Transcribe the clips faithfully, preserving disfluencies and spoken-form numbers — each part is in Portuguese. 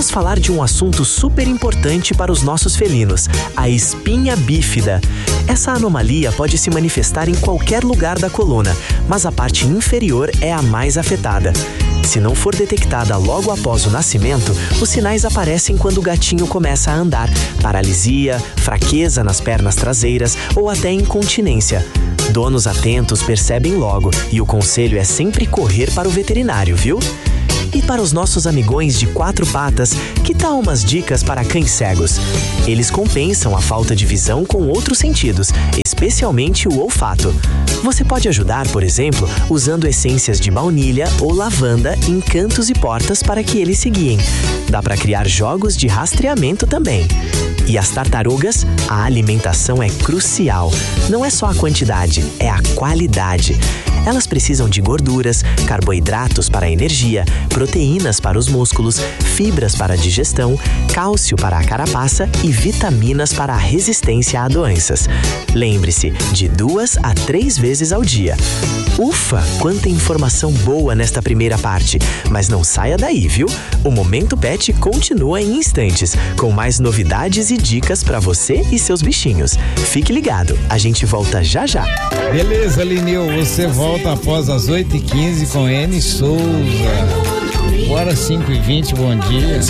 vamos falar de um assunto super importante para os nossos felinos, a espinha bífida. Essa anomalia pode se manifestar em qualquer lugar da coluna, mas a parte inferior é a mais afetada. Se não for detectada logo após o nascimento, os sinais aparecem quando o gatinho começa a andar, paralisia, fraqueza nas pernas traseiras ou até incontinência. Donos atentos percebem logo e o conselho é sempre correr para o veterinário, viu? E para os nossos amigões de quatro patas, que tal umas dicas para cães cegos? Eles compensam a falta de visão com outros sentidos, especialmente o olfato. Você pode ajudar, por exemplo, usando essências de baunilha ou lavanda em cantos e portas para que eles se guiem. Dá para criar jogos de rastreamento também. E as tartarugas, a alimentação é crucial. Não é só a quantidade, é a qualidade. Elas precisam de gorduras, carboidratos para a energia, proteínas para os músculos, fibras para a digestão, cálcio para a carapaça e vitaminas para a resistência a doenças. Lembre-se, de duas a três vezes ao dia. Ufa, quanta informação boa nesta primeira parte! Mas não saia daí, viu? O Momento Pet continua em instantes, com mais novidades e dicas para você e seus bichinhos. Fique ligado, a gente volta já já. Beleza, Lineu, você volta após as oito e quinze com N Souza. Bora cinco e vinte, bom dia.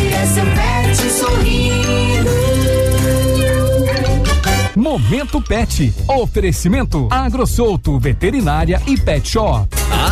Momento Pet. Oferecimento AgroSouto, Veterinária e Pet Shop.